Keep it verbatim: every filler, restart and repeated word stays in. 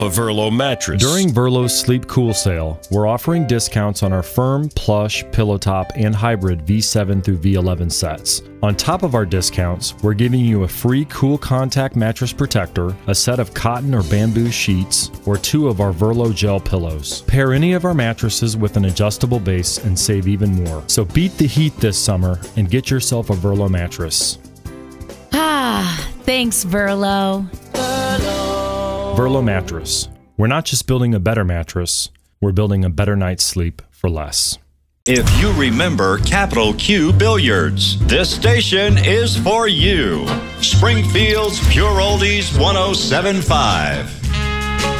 a Verlo mattress. During Verlo's Sleep Cool sale, we're offering discounts on our firm, plush, pillow top, and hybrid V seven through V eleven sets. On top of our discounts, we're giving you a free Cool Contact mattress protector, a set of cotton or bamboo sheets, or two of our Verlo gel pillows. Pair any of our mattresses with an adjustable base and save even more. So beat the heat this summer and get yourself a Verlo mattress. Ah, thanks, Verlo. Verlo mattress. We're not just building a better mattress, we're building a better night's sleep for less. If you remember Capital Q Billiards, this station is for you. Springfield's Pure Oldies one oh seven point five.